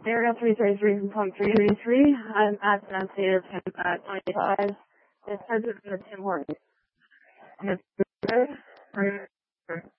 Area 333.333. I'm at the Amphitheater Pimp at 95. It's President Tim Hortons.